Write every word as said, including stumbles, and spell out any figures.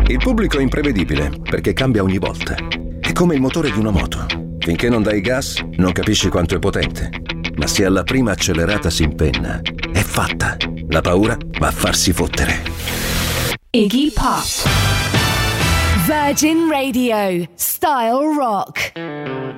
Il pubblico è imprevedibile perché cambia ogni volta. È come il motore di una moto. Finché non dai gas, non capisci quanto è potente. Ma se alla prima accelerata si impenna, è fatta. La paura va a farsi fottere. Iggy Pop. Virgin Radio. Style Rock.